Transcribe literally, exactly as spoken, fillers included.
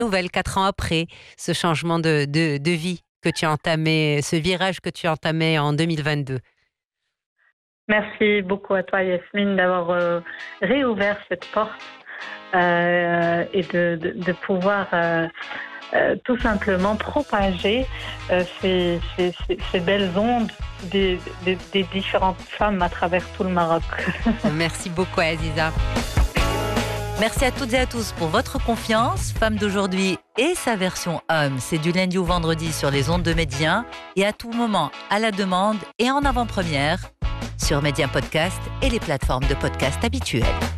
nouvelles quatre ans après ce changement de, de, de vie que tu as entamé, ce virage que tu as entamé en deux mille vingt-deux? Merci beaucoup à toi, Yasmine, d'avoir euh, réouvert cette porte euh, et de, de, de pouvoir euh, euh, tout simplement propager euh, ces, ces, ces, ces belles ondes des, des, des différentes femmes à travers tout le Maroc. Merci beaucoup, Aziza. Merci à toutes et à tous pour votre confiance. Femme d'aujourd'hui et sa version homme, c'est du lundi au vendredi sur les ondes de Média et à tout moment à la demande et en avant-première sur Média Podcast et les plateformes de podcast habituelles.